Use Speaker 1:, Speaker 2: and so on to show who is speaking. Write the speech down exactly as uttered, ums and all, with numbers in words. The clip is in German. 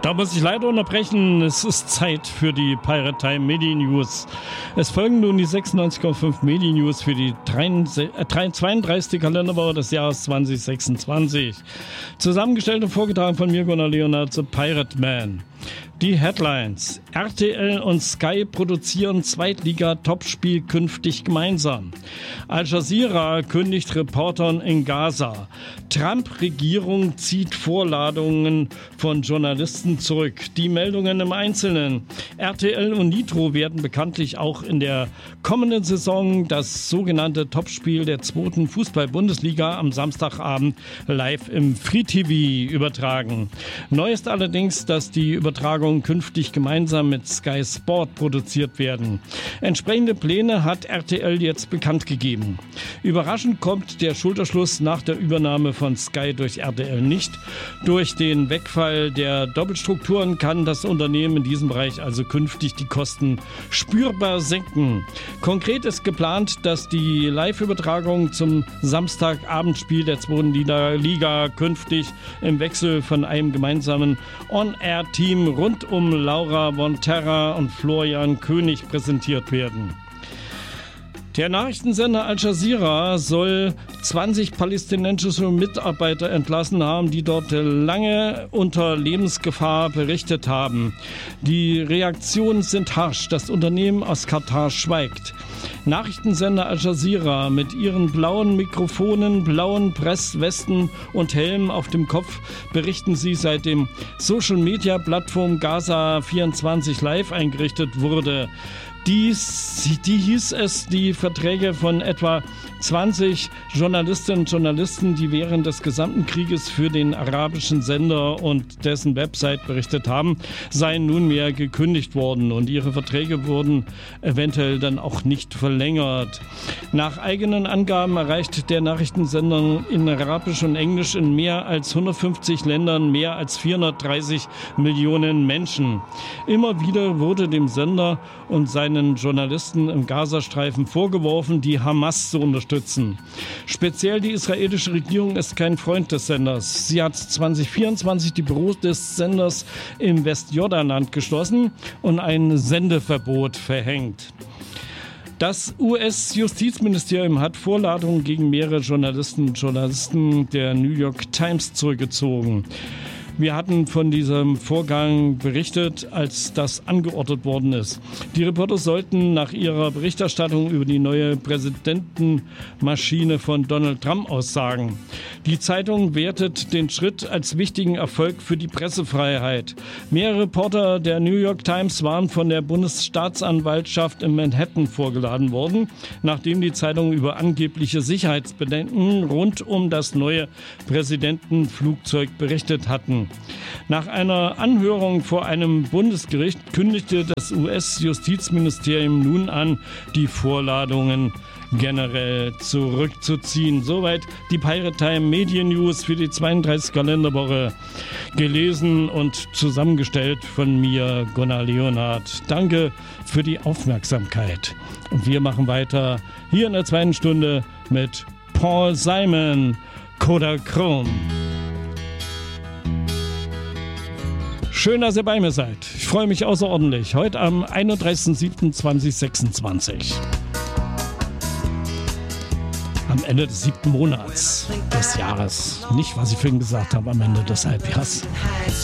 Speaker 1: Da muss ich leider unterbrechen. Es ist Zeit für die Pirate Time Medi News. Es folgen nun die sechsundneunzig Komma fünf Medi News für die zweiunddreißigste Kalenderwoche des Jahres zwanzig sechsundzwanzig. Zusammengestellt und vorgetragen von mir, Gunnar Leonhardt, The Pirate Man. Die Headlines. R T L und Sky produzieren Zweitliga-Topspiel künftig gemeinsam. Al Jazeera kündigt Reportern in Gaza. Trump-Regierung zieht Vorladungen von Journalisten zurück. Die Meldungen im Einzelnen. R T L und Nitro werden bekanntlich auch in der kommenden Saison das sogenannte Topspiel der zweiten Fußball-Bundesliga am Samstagabend live im Free-T V übertragen. Neu ist allerdings, dass die Übertragung künftig gemeinsam mit Sky Sport produziert werden. Entsprechende Pläne hat R T L jetzt bekannt gegeben. Überraschend kommt der Schulterschluss nach der Übernahme von Sky durch R T L nicht. Durch den Wegfall der Doppelstrukturen kann das Unternehmen in diesem Bereich also künftig die Kosten spürbar senken. Konkret ist geplant, dass die Live-Übertragung zum Samstagabendspiel der zweiten Liga künftig im Wechsel von einem gemeinsamen On-Air-Team rund um Laura von Terra und Florian König präsentiert werden. Der Nachrichtensender Al Jazeera soll zwanzig palästinensische Mitarbeiter entlassen haben, die dort lange unter Lebensgefahr berichtet haben. Die Reaktionen sind harsch. Das Unternehmen aus Katar schweigt. Nachrichtensender Al Jazeera mit ihren blauen Mikrofonen, blauen Presswesten und Helmen auf dem Kopf berichten sie, seit dem Social-Media-Plattform Gaza vierundzwanzig Live eingerichtet wurde. Dies, die hieß es, die Verträge von etwa zwanzig Journalistinnen und Journalisten, die während des gesamten Krieges für den arabischen Sender und dessen Website berichtet haben, seien nunmehr gekündigt worden und ihre Verträge wurden eventuell dann auch nicht verlängert. Nach eigenen Angaben erreicht der Nachrichtensender in Arabisch und Englisch in mehr als hundertfünfzig Ländern mehr als vierhundertdreißig Millionen Menschen. Immer wieder wurde dem Sender und seinen Journalisten im Gazastreifen vorgeworfen, die Hamas zu unterstützen. Speziell die israelische Regierung ist kein Freund des Senders. Sie hat zwanzig vierundzwanzig die Büros des Senders im Westjordanland geschlossen und ein Sendeverbot verhängt. Das U S-Justizministerium hat Vorladungen gegen mehrere Journalisten und Journalisten der New York Times zurückgezogen. Wir hatten von diesem Vorgang berichtet, als das angeordnet worden ist. Die Reporter sollten nach ihrer Berichterstattung über die neue Präsidentenmaschine von Donald Trump aussagen. Die Zeitung wertet den Schritt als wichtigen Erfolg für die Pressefreiheit. Mehrere Reporter der New York Times waren von der Bundesstaatsanwaltschaft in Manhattan vorgeladen worden, nachdem die Zeitung über angebliche Sicherheitsbedenken rund um das neue Präsidentenflugzeug berichtet hatten. Nach einer Anhörung vor einem Bundesgericht kündigte das U S-Justizministerium nun an, die Vorladungen generell zurückzuziehen. Soweit die Pirate Time Media News für die zweiunddreißigste Kalenderwoche, gelesen und zusammengestellt von mir, Gunnar Leonhardt. Danke für die Aufmerksamkeit. Und wir machen weiter hier in der zweiten Stunde mit Paul Simon, Kodachrome. Schön, dass ihr bei mir seid. Ich freue mich außerordentlich. Heute am einunddreißigsten siebten zweitausendsechsundzwanzig. Am Ende des siebten Monats des Jahres. Nicht, was ich vorhin gesagt habe, am Ende des Halbjahres.